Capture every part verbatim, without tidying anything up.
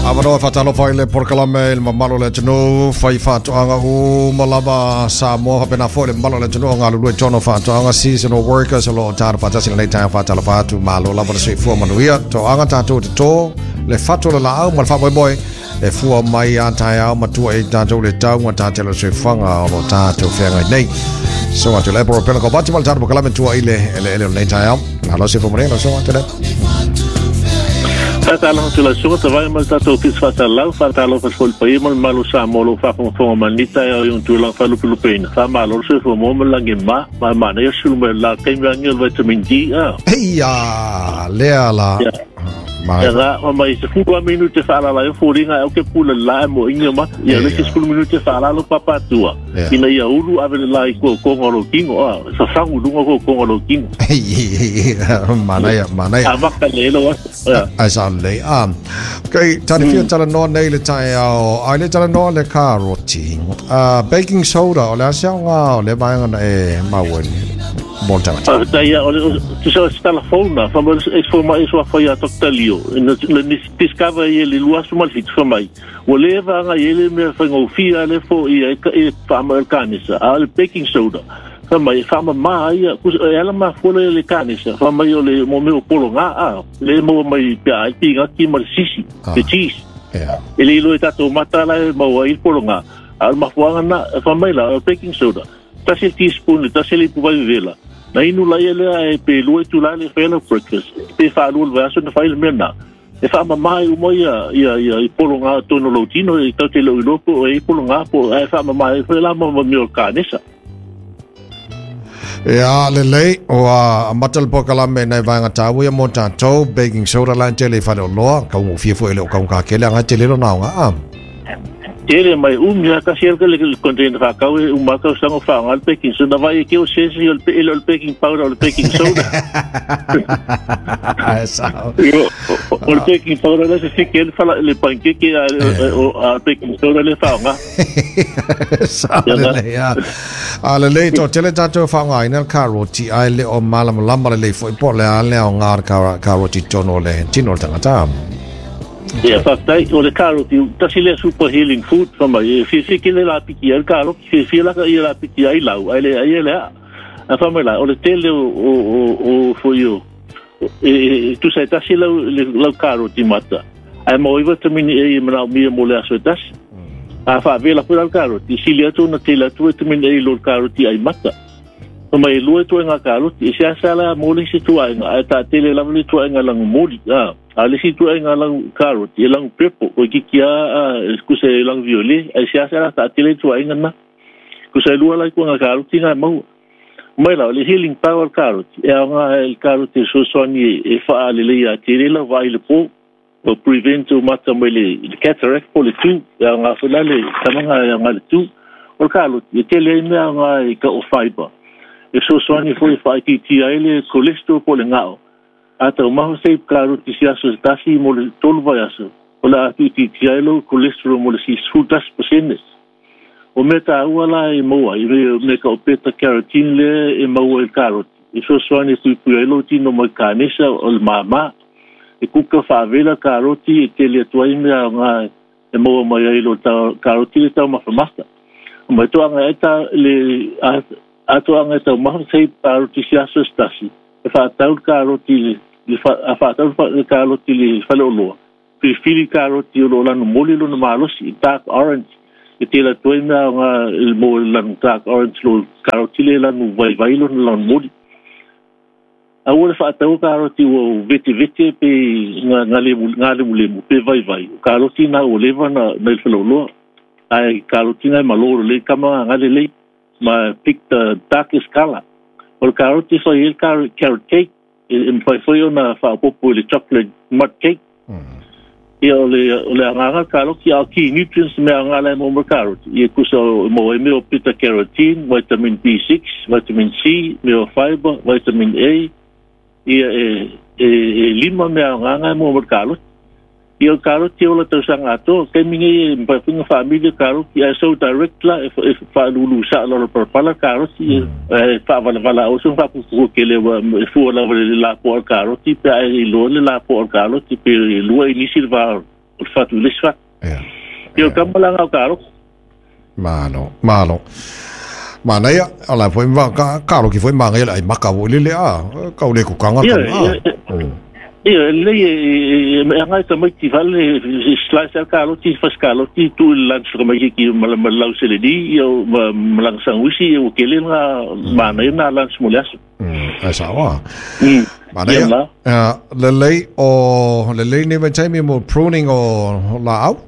Avano fatalo fai le porcalame il mamalo le tenu fai fatto anga u malaba sa mo pena fo le mamalo le tenu anga lu tono fatto anga seasonal workers lo tar fatto sin le time fatto la fatto malo la por sei fu manuia to anga tanto to le fatto la au mal fa boy boy e fu mai antai au matu e tanto le tau ngata telo sei fanga lo tanto fenga nei so atu le por pena ko batti mal tar porcalame tu ile ile ile le time ala se fu moreno so atu Fatalo tu la sua vai mal tato pis fatalo fatalo fa sul pai mal malo sa molo fa con fo manita e un tu la fa lu pena fa malo se fo mo mal ngi ma ma ma ne sul la che mi angel vitamin D ah eia leala Era ma se fu due minuti fa la io fuori nga o che pula la mo inga ma ia le che sul minuti fa la lo papa tua ina ia ulu ave la ko ko ngolo kingo ah sa sangu lungo ko ko ngolo kingo mana ya mana ya avaka le lo ai sa le ah okay tani fia tala no nei le tai au ai le tala no le karoti ah baking soda o le sia nga le ba nga e ma woni Monta. Dai, tu sai sta la fauna, fa es forma es wa fa ya toctalio. Le pescava ele lua su mal fit fa mai. Voleva nga ele me fa ngofia le fo e e fa mal canisa, al baking soda. Fa mai fa mai, ela ma fo le canisa, fa mai le mo me polo nga a, le mo mai pia ti nga ki mal sisi, pe cheese. Yeah. Ele lo eta tomata la mo il polo nga. Al ma fo nga fa mai la baking soda. Ta se teaspoon, ta se le pu vai vela. Na inu la ele e pe lu tu la le fela breakfast pe fa lu va so na fa il mena e fa mama u mo ia ia ia i polo nga tono lo tino e ta te lo lo po e polo nga po e fa mama e fa la mama mi organisa ya le le o a matal pokala me na va nga tawu ya monta to baking soda la tele fa lo ka u fi fo ele ka ka ke la nga tele lo na nga am Ele mai umia ka cerca le content fa ka u ma ka sango fa ngal baking soda vai ke o se se el el baking powder el baking soda esa o el baking powder le se ke el fa le pancake o a baking soda le fa nga esa le ya ale le to tele tato fa nga ina karoti ai le o mala lamba le fo po le ale o ngar karoti tono le tino tanga Yeah, fatai o le karoti tasi le super healing food from ai fi fi ke le la piki el karo fi fi la ka ia la piki ai lau ai le ai le a fa me la o le tele o o o fo yo e tu sai tasi le le karoti mata ai mo iva tamini e mena mi mo le aso tas a fa vela por al karoti si le tu na tele tu tamini e lo karoti ai mata ma e lo tu nga karoti sia sala mo le si tu ai nga ta tele la mo tu ai nga lang mo ah ale si tu ai ngalang carrot elang pepo o kikia skuse elang violet ai sia sala ta tele tu ai ngana kusa lu ala ku nga carrot tinga mau mai la le healing power carrot e nga el carrot so soni e fa ale le ya tele la vai le po o prevent o mata mele cataract po le tu ya nga fela le tamanga ya nga le tu o carrot e tele me nga ka o fiber e so soni foi fa ki ti ai le cholesterol po le ngao ata o maho sei karoti si aso tasi mo le tolu vai aso o la ati ti tiailo cholesterol mo le si sutas percent o meta uala e moa i me ka opeta carotene le e moa e karoti i so soani tui puelo tino mo kanesa o le mama e kuka favela karoti e tele tuai me nga e moa mai ai lo karoti le tau mafamasta o mai toa nga eta le ato anga eta o maho sei karoti si aso tasi e fa tau karoti le fa fa tau le karoti le fa lo lo pe fili karoti lo la no moli lo no malosi dark orange e te la toina nga il mo la dark orange lo karoti le la no vai vai lo no moli a ora fa tau karoti o vete vete pe nga nga le nga le le pe vai vai karoti na o leva na na il lo lo ai karoti na malo le kama nga le le ma pick the darkest color o karoti so il carrot cake in fai foi ona fa popo le chocolate mud cake e o le o le anga kalo ki al ki nutrients me anga le mo carrot e kuso mo e me o beta carotene vitamin B six vitamin C me o fiber vitamin A e e lima me anga mo carrot e o carrot e o le tosanga to ke mingi pa funga family carrot e so direct la e fa lulu sa lo per pala carrot e fa vala vala o so fa ku ke le fu la la por carrot e pe lo le la por carrot e pe lo inisi va o fatu le sfa ya yo kamala ngau karo malo malo mana ya ala foi ma ka karo ki foi ma ngai ai maka wo le le a ka le ku kanga ka Io lei è anche mai ti fa le slice al calo ti fa scalo ti tu il lancio come che ma ma la se le di io ma la sanguisi o che le na ma na lancio mulias mm esa wa ma ya le lei o le lei ne vai mi mo pruning o la au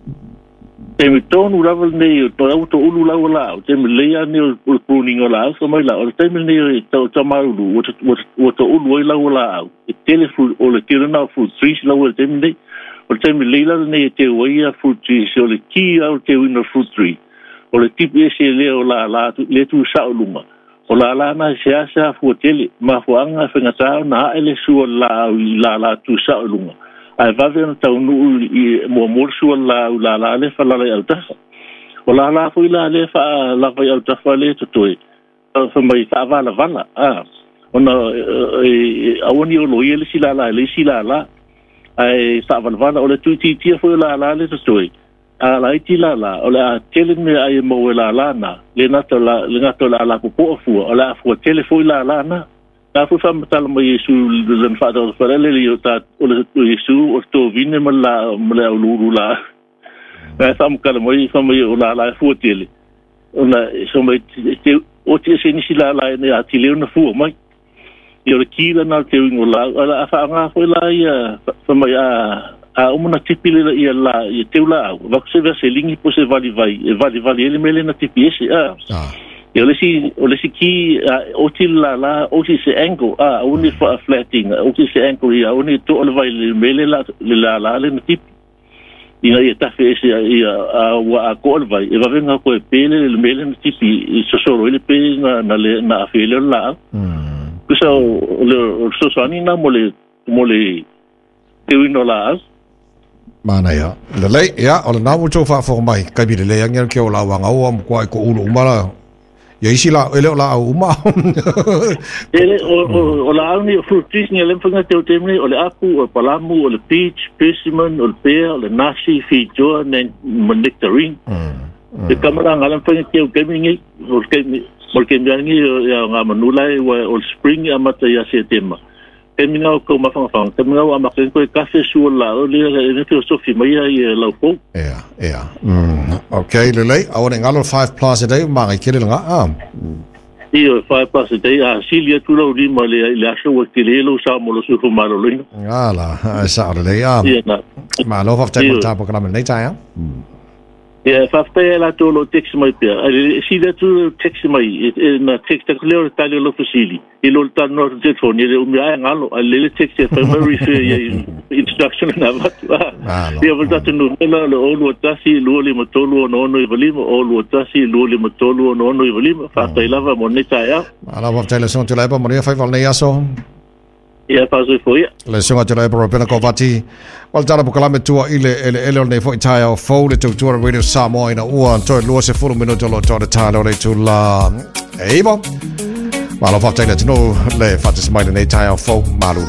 te mi tonu la vol ne to auto ulu la la te mi lei ani o pruning o la so mai la o te mi ne to to maru o to o to ulu la la e telefone o le kirana fu three la o te mi o te mi lei la ne te o ia fu three o le ki o te wina fu three o le tipi se le o la la le tu sa o lunga o la la na se asa fu tele ma fu anga fenga sa na ele su la la la tu sa o lunga ai va ver tau nu i mo morsu la la la le fa la le alta o la la foi la le fa la fa alta fa le to toi fa mai fa va la vala ah ona e awoni o lo ile si la la le si la la ai sa va vala o le tu ti ti foi la la le to toi a la ti la la o la tele me ai mo la la na le na to la le na to la la po fu o la fu tele foi la la na na fu fam tal mo yesu den fa do fa le le ta o le yesu o to vine ma la ma la luru la na sam kala mo i fam o la la fu tele ona so mo te o te se ni la la ne ati le na fu mai yo le kila na te ngo la ala fa nga fo la ia fa mai a a uma tipile la ia la ia te la va se va se lingi po se vali vai e vali vali ele mele na tipese ah yo le si o le si ki o til la la o si se angle ah only for a flatting o si se angle ia only to o vai le mele la la la le na tip ina ia ta fe se ia a wa ko vai e va venga ko e pele le mele na tip i so solo ele pe na na le na fele la mm so le so sani na mole mole te wino la mana ya le le ya o na mo cho fa fo mai ka bi le yang yang ke o la wa nga o mo ko ko ulu mala ya isi la ele la o ma ele o o la ni frutis ni le fanga te o temni o le apu o palamu o le peach persimmon o le pear o le nasi fijo nen nectarine e kamera ngala fanga te o kemi o kemi o kemi ni ya nga manula o spring amata ya setema kemi nga ko ma fanga fanga kemi nga ma ko kafe su la o le ne filosofia mai ya la po ya ya okay le le awon ngalo five plus a day ma ke le nga ah io five plus a day a silia tu lo di ma le le aso o ke le lo sa mo lo su ko ma lo lo ala sa le ya ma lo fa ta ta po kala nei ta ya ya fa fa la to lo text mai pe si da tu text mai na text ta le ta lo fusili e lo ta no jet phone e o mi a ngalo le text e fa mai refer instruction na va ya volta tu no la lo lo ta si lo le mo to lo no no i volimo o lo ta si lo le mo to lo no no i volimo fa ta la va moneta ya ala va ta le son tu la pa mo fa val nei aso ia paso foi le songa te le pro pena ko vati wal tala po kalame tua ile ele ele nei foi tai o fo le tu tua radio Samoa ina ua to lo se full minuto lo to ta le tu la eba malo fa tele no le fa te smile nei tai o fo malu